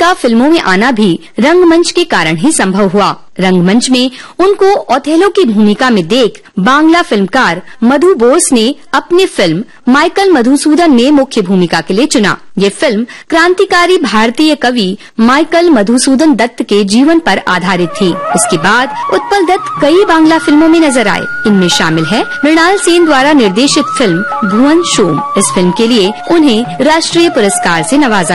का फिल्मों में आना भी रंगमंच के कारण ही संभव हुआ। रंगमंच में उनको ओथेलो की भूमिका में देख बांग्ला फिल्मकार मधु बोस ने अपनी फिल्म माइकल मधुसूदन में मुख्य भूमिका के लिए चुना। ये फिल्म क्रांतिकारी भारतीय कवि माइकल मधुसूदन दत्त के जीवन पर आधारित थी। इसके बाद उत्पल दत्त कई बांग्ला फिल्मों में नजर आए। इनमें शामिल है मृणाल सेन द्वारा निर्देशित फिल्म भुवन शोम। इस फिल्म के लिए उन्हें राष्ट्रीय पुरस्कार से नवाजा